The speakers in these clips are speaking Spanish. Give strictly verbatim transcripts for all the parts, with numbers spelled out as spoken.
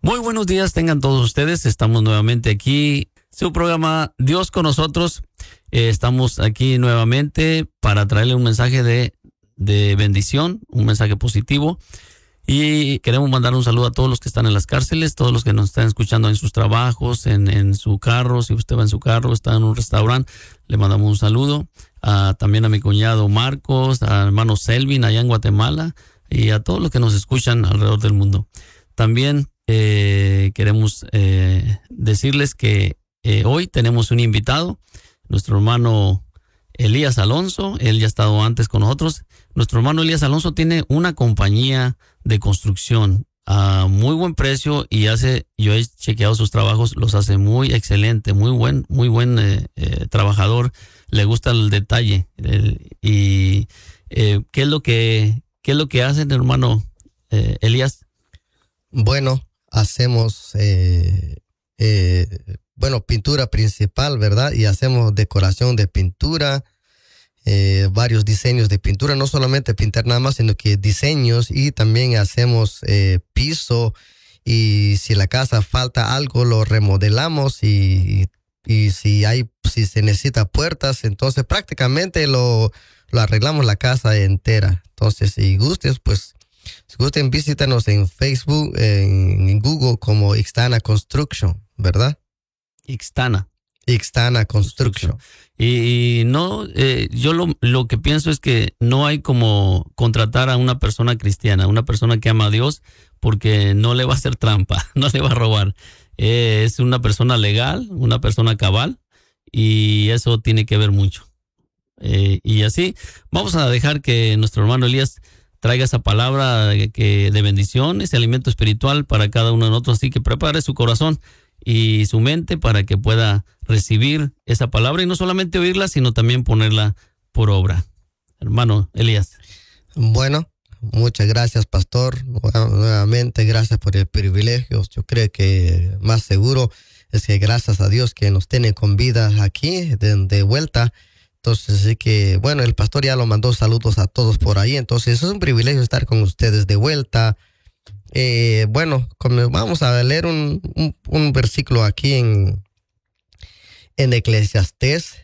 Muy buenos días tengan todos ustedes. Estamos nuevamente aquí, su programa Dios con nosotros. Eh, estamos aquí nuevamente para traerle un mensaje de, de bendición, un mensaje positivo. Y queremos mandar un saludo a todos los que están en las cárceles, todos los que nos están escuchando en sus trabajos, en, en su carro. Si usted va en su carro, está en un restaurante, le mandamos un saludo. A, también a mi cuñado Marcos, a hermano Selvin allá en Guatemala y a todos los que nos escuchan alrededor del mundo. También eh, queremos eh, decirles que eh, hoy tenemos un invitado, nuestro hermano Elías Alonso. Él ya ha estado antes con nosotros. Nuestro hermano Elías Alonso tiene una compañía de construcción a muy buen precio y hace, yo he chequeado sus trabajos, los hace muy excelente, muy buen, muy buen eh, eh, trabajador. Le gusta el detalle. El, y eh, ¿qué es lo que qué es lo que hacen, hermano eh, Elías? Bueno, hacemos eh, eh, bueno pintura principal, ¿verdad? Y hacemos decoración de pintura. Eh, varios diseños de pintura, no solamente pintar nada más, sino que diseños, y también hacemos eh, piso, y si la casa falta algo lo remodelamos, y, y, y si hay si se necesita puertas, entonces prácticamente lo, lo arreglamos la casa entera. Entonces, si gustes, pues si gusten, visítanos en Facebook, en, en Google como Ixtana Construction, ¿verdad? Ixtana. Ixtana Construction. Y, y no, eh, yo lo, lo que pienso es que no hay como contratar a una persona cristiana, una persona que ama a Dios, porque no le va a hacer trampa, no le va a robar. Eh, es una persona legal, una persona cabal, y eso tiene que ver mucho. Eh, y así, vamos a dejar que nuestro hermano Elías traiga esa palabra de, que, de bendición, ese alimento espiritual para cada uno de nosotros. Así que prepare su corazón y su mente para que pueda recibir esa palabra y no solamente oírla, sino también ponerla por obra. Hermano Elías. Bueno, muchas gracias, pastor. Nuevamente, gracias por el privilegio. Yo creo que más seguro es que gracias a Dios que nos tiene con vida aquí de, de vuelta. Entonces, sí que, bueno, el pastor ya lo mandó saludos a todos por ahí. Entonces, es un privilegio estar con ustedes de vuelta. Eh, bueno, vamos a leer un, un, un versículo aquí en, en Eclesiastés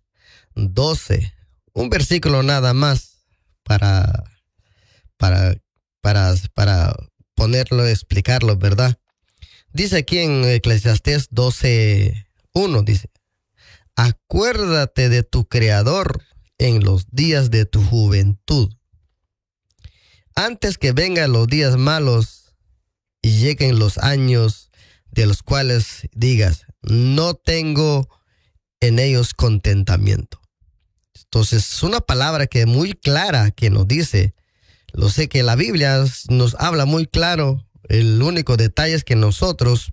doce. Un versículo nada más para, para, para, para ponerlo, explicarlo, ¿verdad? Dice aquí en Eclesiastés doce uno, dice: acuérdate de tu Creador en los días de tu juventud, antes que vengan los días malos y lleguen los años de los cuales digas, no tengo en ellos contentamiento. Entonces, es una palabra que es muy clara que nos dice, lo sé que la Biblia nos habla muy claro, el único detalle es que nosotros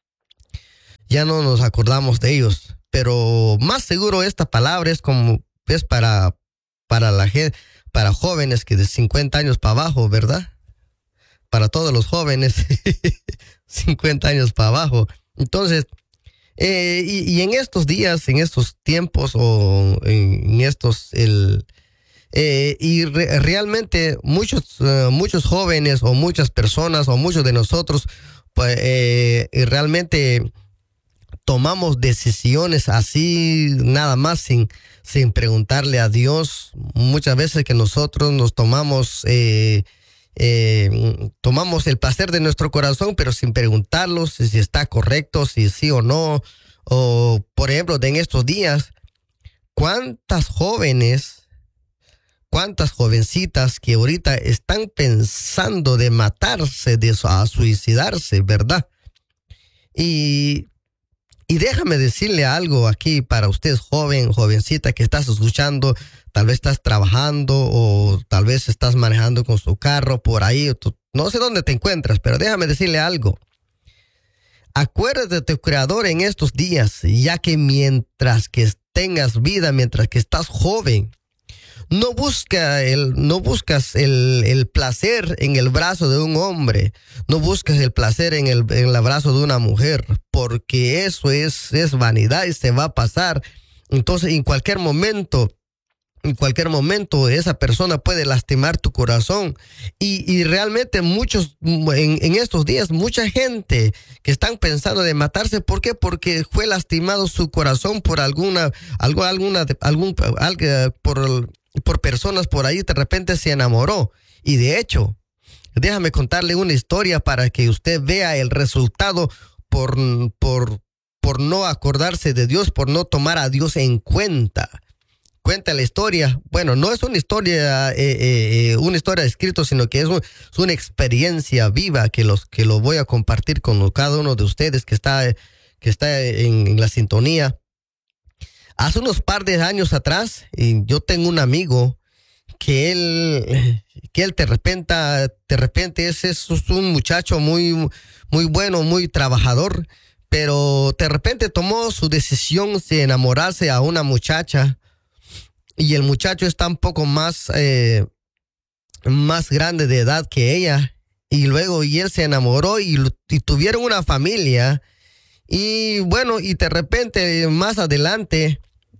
ya no nos acordamos de ellos, pero más seguro esta palabra es como, es para, para la gente, para jóvenes que de cincuenta años para abajo, ¿verdad? Para todos los jóvenes, cincuenta años para abajo. Entonces, eh, y, y en estos días, en estos tiempos, o en estos, el, eh, y re, realmente muchos, uh, muchos jóvenes, o muchas personas, o muchos de nosotros, pues, eh, realmente tomamos decisiones así, nada más, sin, sin preguntarle a Dios. Muchas veces que nosotros nos tomamos, eh, eh, tomamos el placer de nuestro corazón, pero sin preguntarlo si, si está correcto, si sí o no. O, por ejemplo, de en estos días, ¿cuántas jóvenes, cuántas jovencitas que ahorita están pensando de matarse, de a suicidarse, ¿verdad? Y... Y déjame decirle algo aquí para usted, joven, jovencita que estás escuchando, tal vez estás trabajando o tal vez estás manejando con su carro por ahí, tú, no sé dónde te encuentras, pero déjame decirle algo. Acuérdate de tu Creador en estos días, ya que mientras que tengas vida, mientras que estás joven, no busca el, no buscas el, el placer en el brazo de un hombre, no buscas el placer en el, en el brazo de una mujer, porque eso es, es vanidad y se va a pasar. Entonces, en cualquier momento, en cualquier momento esa persona puede lastimar tu corazón. Y, y realmente muchos, en, en estos días, mucha gente que están pensando de matarse. ¿Por qué? Porque fue lastimado su corazón por alguna, algo, alguna, algún, algo, por, por personas por ahí, de repente se enamoró. Y de hecho, déjame contarle una historia para que usted vea el resultado por, por, por no acordarse de Dios, por no tomar a Dios en cuenta. Cuenta la historia. Bueno, no es una historia, eh, eh, una historia escrita, sino que es, un, es una experiencia viva que los que lo voy a compartir con cada uno de ustedes que está, que está en, en la sintonía. Hace unos par de años atrás, yo tengo un amigo que él, que él de repente, de repente es, es un muchacho muy, muy bueno, muy trabajador, pero de repente tomó su decisión de enamorarse a una muchacha. Y el muchacho está un poco más, eh, más grande de edad que ella. Y luego y él se enamoró y, y tuvieron una familia. Y bueno, y de repente más adelante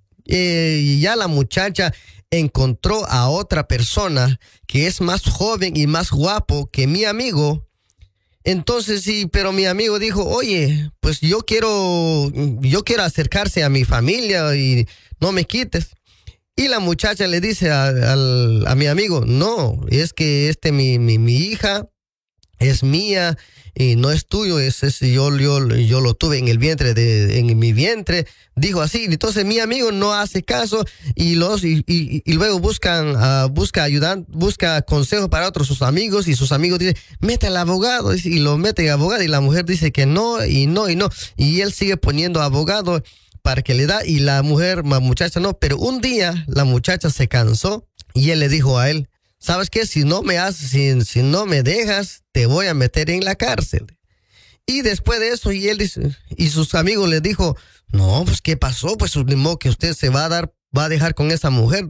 eh, ya la muchacha encontró a otra persona que es más joven y más guapo que mi amigo. Entonces sí, pero mi amigo dijo, oye, pues yo quiero, yo quiero acercarse a mi familia y no me quites. Y la muchacha le dice a, a, a mi amigo, no, es que este mi, mi, mi hija es mía y no es tuyo, es, es yo, yo, yo lo tuve en el vientre, de, en mi vientre. Dijo así, entonces mi amigo no hace caso y los y, y, y luego buscan, uh, busca ayudar, busca consejo para otros sus amigos y sus amigos dicen, mete al abogado y lo mete al abogado y la mujer dice que no y no y no y él sigue poniendo abogado para que le da y la mujer, la muchacha no, pero un día la muchacha se cansó y él le dijo a él, ¿sabes qué? Si no me haces, si, si no me dejas, te voy a meter en la cárcel. Y después de eso, y él dice, y sus amigos le dijo, no, pues ¿qué pasó? Pues ni modo que usted se va a dar, va a dejar con esa mujer.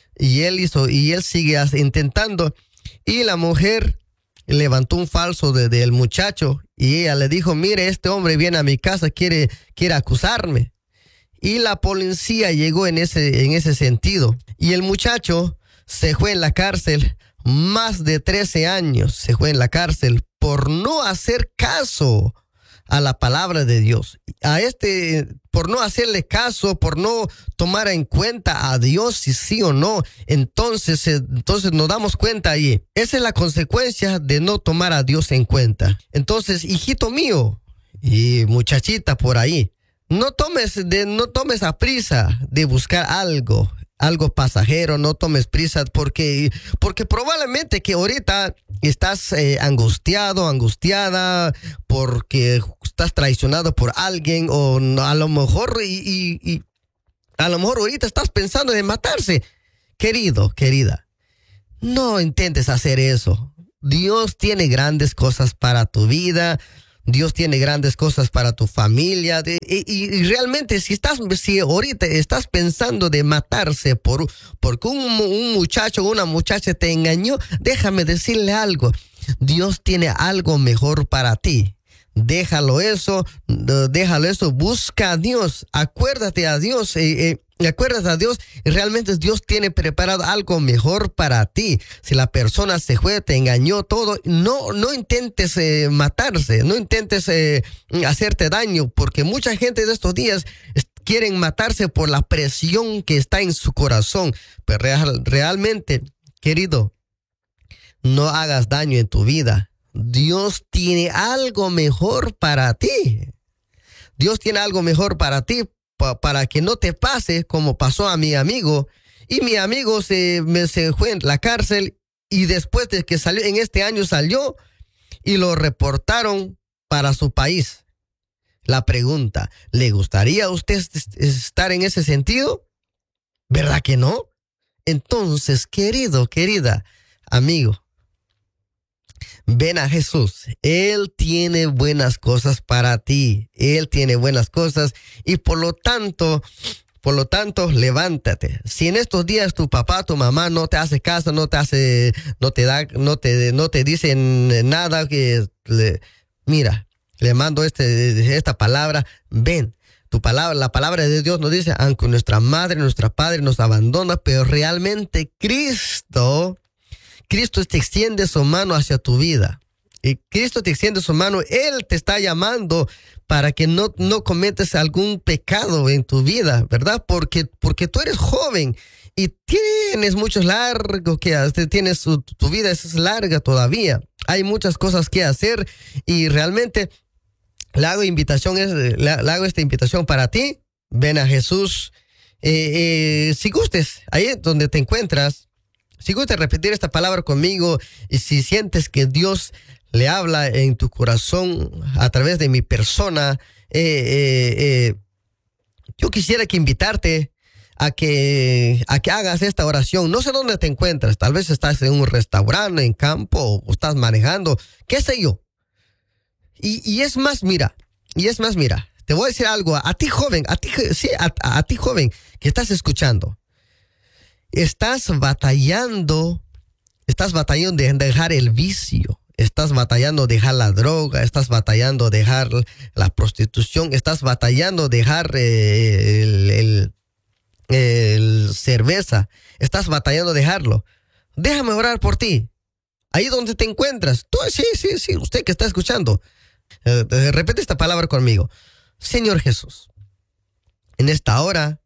Y él hizo, y él sigue intentando, y la mujer levantó un falso de, del muchacho, y ella le dijo, mire, este hombre viene a mi casa, quiere, quiere acusarme. Y la policía llegó en ese, en ese sentido. Y el muchacho se fue en la cárcel más de trece años. Se fue en la cárcel por no hacer caso a la palabra de Dios. A este, por no hacerle caso, por no tomar en cuenta a Dios si sí o no. Entonces, entonces nos damos cuenta ahí. Esa es la consecuencia de no tomar a Dios en cuenta. Entonces, hijito mío y muchachita por ahí, No tomes, de, no tomes a prisa de buscar algo, algo pasajero, no tomes prisa porque, porque probablemente que ahorita estás eh, angustiado, angustiada porque estás traicionado por alguien o a lo mejor y, y, y a lo mejor ahorita estás pensando en matarse. Querido, querida, no intentes hacer eso. Dios tiene grandes cosas para tu vida. Dios tiene grandes cosas para tu familia. De, y, y realmente si estás, si ahorita estás pensando de matarse por porque un, un muchacho o una muchacha te engañó, déjame decirle algo. Dios tiene algo mejor para ti. Déjalo eso, déjalo eso, busca a Dios, acuérdate a Dios, eh, eh, acuérdate a Dios, y realmente Dios tiene preparado algo mejor para ti. Si la persona se fue, te engañó todo, no, no intentes eh, matarse, no intentes eh, hacerte daño, porque mucha gente de estos días quieren matarse por la presión que está en su corazón. Pero real, realmente, querido, no hagas daño en tu vida. Dios tiene algo mejor para ti. Dios tiene algo mejor para ti, pa, para que no te pase como pasó a mi amigo. Y mi amigo se, me, se fue en la cárcel y después de que salió, en este año salió y lo reportaron para su país. La pregunta, ¿le gustaría a usted estar en ese sentido? ¿Verdad que no? Entonces, querido, querida, amigo, ven a Jesús. Él tiene buenas cosas para ti. Él tiene buenas cosas y por lo tanto, por lo tanto, levántate. Si en estos días tu papá, tu mamá no te hace caso, no te hace, no te da, no te, no te dicen nada, que le, mira, le mando este, esta palabra, ven. Tu palabra, la palabra de Dios nos dice, aunque nuestra madre, nuestra padre nos abandona, pero realmente Cristo, Cristo te extiende su mano hacia tu vida. Y Cristo te extiende su mano, Él te está llamando para que no, no cometas algún pecado en tu vida, ¿verdad? Porque, porque tú eres joven y tienes mucho largo que hacer, tienes, tu, tu vida es larga todavía. Hay muchas cosas que hacer y realmente le hago invitación, es, le, le hago esta invitación para ti. Ven a Jesús. Eh, eh, si gustes, ahí donde te encuentras, si gustes repetir esta palabra conmigo y si sientes que Dios le habla en tu corazón a través de mi persona, eh, eh, eh, yo quisiera que invitarte a que, a que hagas esta oración. No sé dónde te encuentras, tal vez estás en un restaurante, en campo, o estás manejando, qué sé yo. Y, y es más, mira, y es más, mira, te voy a decir algo, a, a ti joven, a ti, sí, a, a, a ti joven que estás escuchando, estás batallando, estás batallando de dejar el vicio. Estás batallando dejar la droga, estás batallando dejar la prostitución, estás batallando dejar eh, el, el, el cerveza, estás batallando dejarlo. Déjame orar por ti. Ahí donde te encuentras. Tú, sí, sí, sí, usted que está escuchando. Eh, repite esta palabra conmigo. Señor Jesús, en esta hora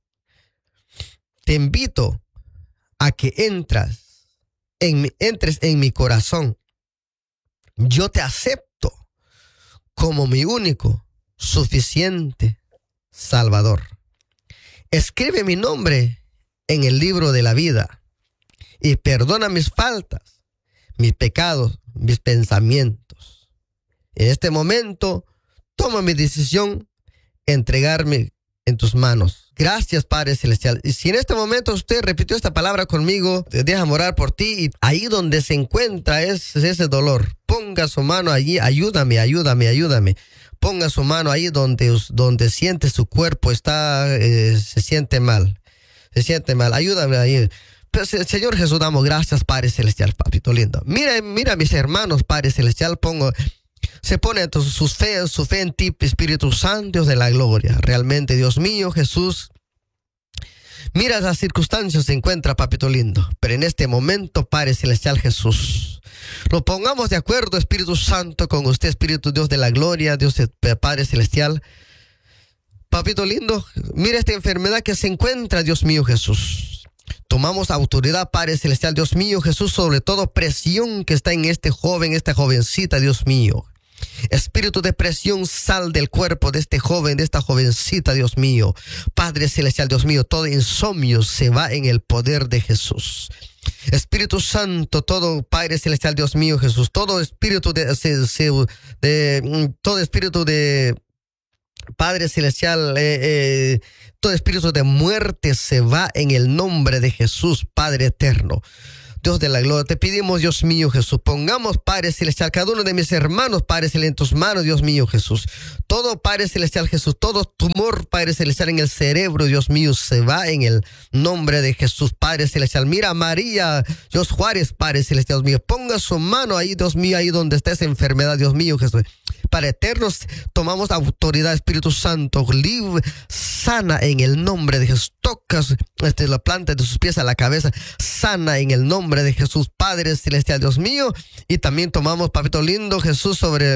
te invito a que entras en mi, entres en mi corazón. Yo te acepto como mi único, suficiente Salvador. Escribe mi nombre en el libro de la vida y perdona mis faltas, mis pecados, mis pensamientos. En este momento, toma mi decisión, entregarme en tus manos. Gracias, Padre Celestial. Y si en este momento usted repitió esta palabra conmigo, déjame orar por ti. Y ahí donde se encuentra es ese dolor, ponga su mano allí, ayúdame, ayúdame, ayúdame. Ponga su mano ahí donde, donde siente su cuerpo, está, eh, se siente mal, se siente mal, ayúdame ahí. Pero, Señor Jesús, damos gracias, Padre Celestial, papito lindo. Mira, mira mis hermanos, Padre Celestial, pongo... Se pone sus fe, su fe en ti, Espíritu Santo, Dios de la gloria. Realmente, Dios mío, Jesús, mira las circunstancias se encuentra, papito lindo. Pero en este momento, Padre Celestial, Jesús, lo pongamos de acuerdo, Espíritu Santo, con usted, Espíritu Dios de la gloria, Dios Padre Celestial. Papito lindo, mira esta enfermedad que se encuentra, Dios mío, Jesús. Tomamos autoridad, Padre Celestial, Dios mío, Jesús, sobre todo presión que está en este joven, esta jovencita, Dios mío. Espíritu de presión, sal del cuerpo de este joven, de esta jovencita, Dios mío. Padre Celestial, Dios mío, todo insomnio se va en el poder de Jesús. Espíritu Santo, todo Padre Celestial, Dios mío, Jesús, todo espíritu de, de, de todo espíritu de Padre Celestial, eh, eh, todo espíritu de muerte se va en el nombre de Jesús, Padre eterno. Dios de la gloria, te pedimos, Dios mío, Jesús, pongamos, Padre Celestial, cada uno de mis hermanos, Padre Celestial, en tus manos, Dios mío, Jesús. Todo, Padre Celestial, Jesús, todo tumor, Padre Celestial, en el cerebro, Dios mío, se va en el nombre de Jesús, Padre Celestial. Mira a María, Dios Juárez, Padre Celestial, Dios mío, ponga su mano ahí, Dios mío, ahí donde está esa enfermedad, Dios mío, Jesús. Para eternos, tomamos autoridad, Espíritu Santo, libre, sana en el nombre de Jesús. Tocas este, la planta de sus pies a la cabeza, sana en el nombre de Jesús, Padre Celestial, Dios mío. Y también tomamos, papito lindo, Jesús, sobre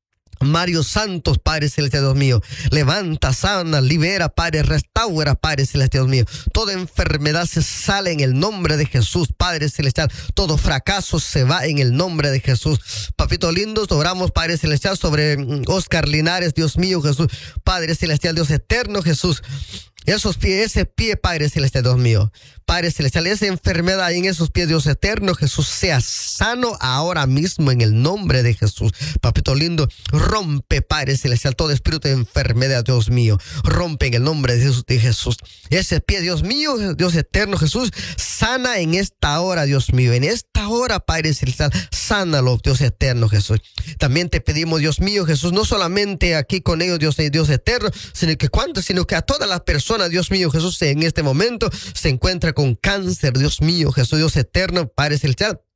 Mario Santos, Padre Celestial, Dios mío. Levanta, sana, libera, Padre, restaura, Padre Celestial, Dios mío. Toda enfermedad se sale en el nombre de Jesús, Padre Celestial. Todo fracaso se va en el nombre de Jesús. Papito lindo, oramos, Padre Celestial, sobre Oscar Linares, Dios mío, Jesús. Padre Celestial, Dios eterno, Jesús. Esos pies, ese pie, Padre Celestial, Dios mío. Padre Celestial, esa enfermedad en esos pies, Dios eterno, Jesús, sea sano ahora mismo en el nombre de Jesús. Papito lindo, rompe, Padre Celestial, todo espíritu de enfermedad, Dios mío. Rompe en el nombre de Jesús. De Jesús. Ese pie, Dios mío, Dios eterno, Jesús, sana en esta hora, Dios mío. En esta hora, Padre Celestial, sánalo, Dios eterno, Jesús. También te pedimos, Dios mío, Jesús, no solamente aquí con ellos, Dios, Dios eterno, sino que cuánto, sino que a todas las personas, Dios mío, Jesús, en este momento se encuentra con cáncer, Dios mío, Jesús, Dios eterno, Padre Celestial.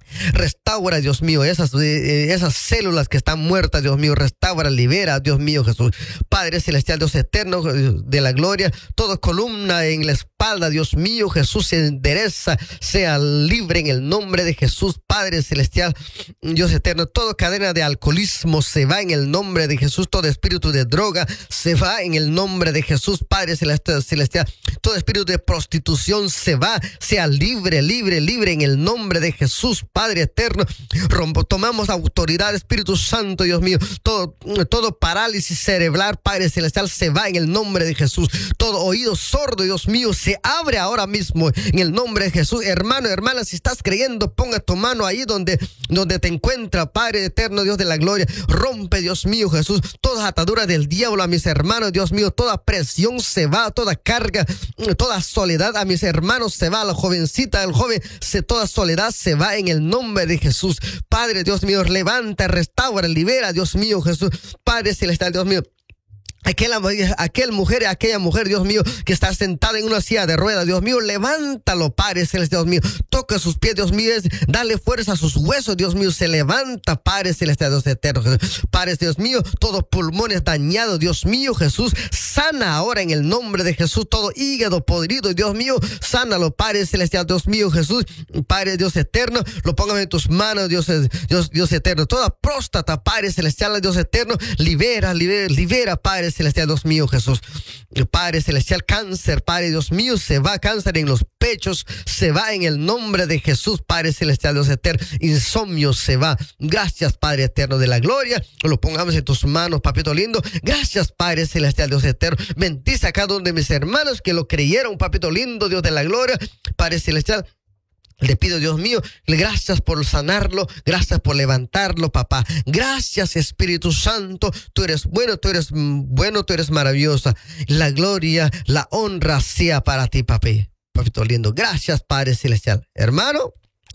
Restaura, Dios mío, esas, eh, esas células que están muertas, Dios mío. Restaura, libera, Dios mío, Jesús. Padre celestial, Dios eterno de la gloria, toda columna en la espalda, Dios mío, Jesús, se endereza, sea libre en el nombre de Jesús. Padre celestial, Dios eterno, toda cadena de alcoholismo se va en el nombre de Jesús. Todo espíritu de droga se va en el nombre de Jesús. Padre celestial, celestial, todo espíritu de prostitución se va, sea libre, libre, libre en el nombre de Jesús. Padre eterno, rompo, tomamos autoridad, Espíritu Santo, Dios mío. Todo, todo parálisis cerebral, Padre celestial, se va en el nombre de Jesús. Todo oído sordo, Dios mío, se abre ahora mismo en el nombre de Jesús. Hermano, hermana, si estás creyendo, ponga tu mano ahí donde, donde te encuentra, Padre eterno, Dios de la gloria. Rompe, Dios mío, Jesús, todas ataduras del diablo a mis hermanos, Dios mío. Toda presión se va, toda carga, toda soledad a mis hermanos se va. La jovencita, el joven, se, toda soledad se va en el nombre de Jesús. Padre, Dios mío, levanta, restaura, libera, Dios mío, Jesús. Padre celestial, Dios mío. Aquella, aquel mujer, aquella mujer, Dios mío, que está sentada en una silla de ruedas, Dios mío, levántalo, Padre celestial, Dios mío, toca sus pies, Dios mío, dale fuerza a sus huesos, Dios mío, se levanta, Padre celestial, Dios eterno, Padre, Dios mío, todos pulmones dañados, Dios mío, Jesús, sana ahora en el nombre de Jesús, todo hígado podrido, Dios mío, sánalo, Padre celestial, Dios mío, Jesús, Padre, Dios eterno, lo póngame en tus manos, Dios, Dios, Dios eterno, toda próstata, Padre celestial, Dios eterno, libera, libera, libera, Padre celestial, Dios mío, Jesús. Padre celestial, cáncer, Padre, Dios mío, se va cáncer en los pechos, se va en el nombre de Jesús, Padre celestial, Dios eterno. Insomnio se va. Gracias, Padre eterno de la gloria. Lo pongamos en tus manos, papito lindo. Gracias, Padre celestial, Dios eterno. Bendice a cada uno de mis hermanos que lo creyeron, papito lindo, Dios de la gloria. Padre celestial, le pido, Dios mío, gracias por sanarlo, gracias por levantarlo, papá. Gracias, Espíritu Santo. Tú eres bueno, tú eres bueno, tú eres maravillosa. La gloria, la honra sea para ti, papi. Papito lindo. Gracias, Padre celestial. Hermano,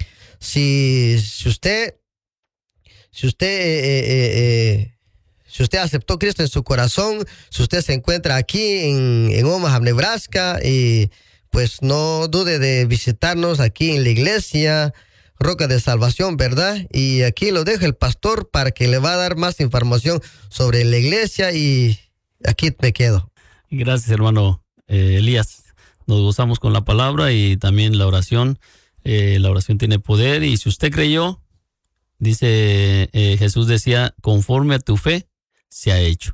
si, si usted, si usted, eh, eh, eh, si usted aceptó a Cristo en su corazón, si usted se encuentra aquí en, en Omaha, Nebraska, y pues no dude de visitarnos aquí en la iglesia Roca de Salvación, ¿verdad? Y aquí lo deja el pastor para que le va a dar más información sobre la iglesia, y aquí me quedo. Gracias, hermano eh, Elías. Nos gozamos con la palabra y también la oración. Eh, la oración tiene poder, y si usted creyó, dice eh, Jesús decía, conforme a tu fe se ha hecho.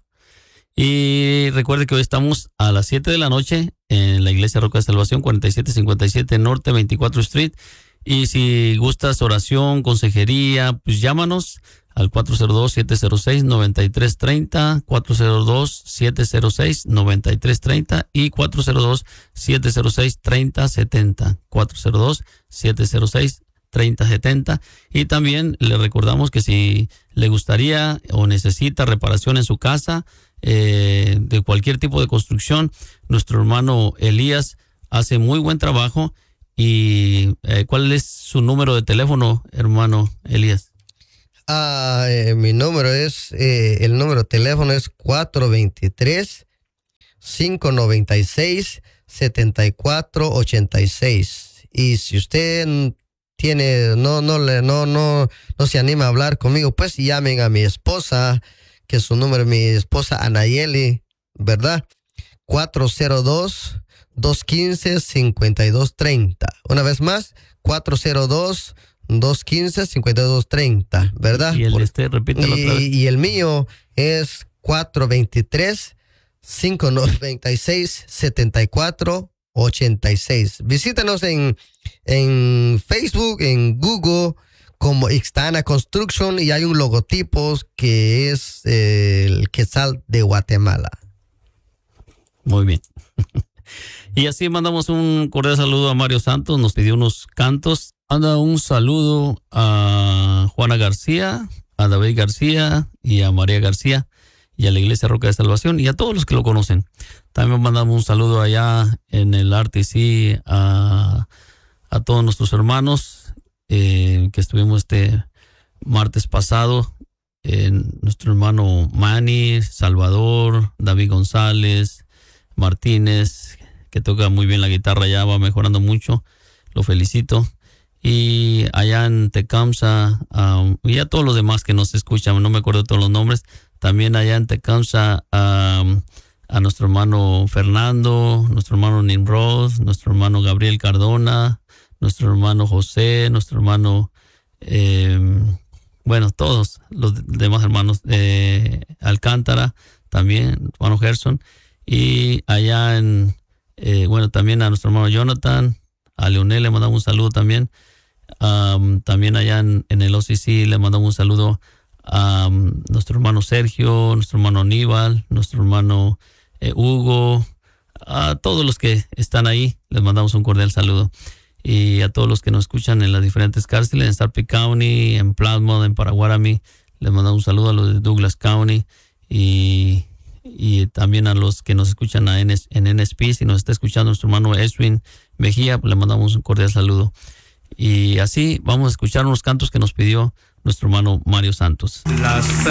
Y recuerde que hoy estamos a las siete de la noche en la iglesia Roca de Salvación, cuarenta y siete cincuenta y siete Norte veinticuatro Street. Y si gustas oración, consejería, pues llámanos al cuatro cero dos, siete cero seis, nueve tres tres cero, cuatro cero dos, siete cero seis, nueve tres tres cero y cuatro cero dos, siete cero seis, tres cero siete cero, cuatro cero dos, siete cero seis, tres cero siete cero. Y también le recordamos que si le gustaría o necesita reparación en su casa, eh, de cualquier tipo de construcción, nuestro hermano Elías hace muy buen trabajo. ¿Y eh, cuál es su número de teléfono, hermano Elías? Ah, eh, mi número es, eh, el número de teléfono es cuatro dos tres, cinco nueve seis, siete cuatro ocho seis. Y si usted tiene, no, no, no, no, no, no se anima a hablar conmigo, pues llamen a mi esposa, que su número es mi esposa Anayeli, ¿verdad? cuatro cero dos, dos uno cinco, cinco dos tres cero. Una vez más, cuatro cero dos, dos uno cinco, cinco dos tres cero, ¿verdad? Y el Por, este, repítelo y, otra vez. y el mío es cuatro dos tres, cinco nueve seis, siete cuatro ocho seis. Visítanos en, en Facebook, en Google, como Ixtana Construction, y hay un logotipo que es eh, el Quetzal de Guatemala. Muy bien. Y así mandamos un cordial saludo a Mario Santos, nos pidió unos cantos. Manda un saludo a Juana García, a David García y a María García y a la Iglesia Roca de Salvación y a todos los que lo conocen. También mandamos un saludo allá en el R T C a, a todos nuestros hermanos eh, que estuvimos este martes pasado. Eh, nuestro hermano Manny, Salvador, David González, Martínez, que toca muy bien la guitarra, ya va mejorando mucho, lo felicito. y allá en Tecamsa, um, y a todos los demás que nos escuchan, no me acuerdo todos los nombres, también allá en Tecamsa, um, a nuestro hermano Fernando, nuestro hermano Nimrod, nuestro hermano Gabriel Cardona, nuestro hermano José, nuestro hermano, eh, bueno, todos los demás hermanos, eh, Alcántara, también, hermano Gerson, y allá en, eh, bueno, también a nuestro hermano Jonathan, a Leonel le mandamos un saludo también, um, también allá en, en el O C C le mandamos un saludo a um, nuestro hermano Sergio, nuestro hermano Aníbal, nuestro hermano eh, Hugo, a todos los que están ahí les mandamos un cordial saludo. Y a todos los que nos escuchan en las diferentes cárceles, en Sarpy County, en Plymouth, en Paraguarami, les mandamos un saludo a los de Douglas County y, y también a los que nos escuchan en N S P. Si nos está escuchando nuestro hermano Edwin Mejía, pues le mandamos un cordial saludo. Y así vamos a escuchar unos cantos que nos pidió nuestro hermano Mario Santos. Las